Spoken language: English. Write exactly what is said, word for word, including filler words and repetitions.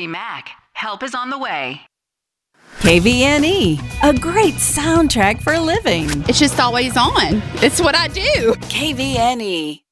Mac. Help is on the way. K V N E, a great soundtrack for living. It's just always on. It's what I do. K V N E.